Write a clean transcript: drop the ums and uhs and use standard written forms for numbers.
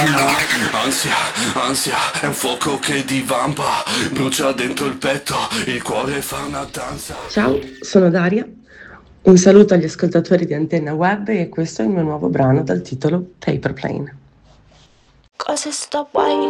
Ansia, ansia, è un fuoco che divampa, brucia dentro il petto, il cuore fa una danza. Ciao, sono Daria. Un saluto agli ascoltatori di Antenna Web e questo è il mio nuovo brano dal titolo Paper Plane. Cause it's the way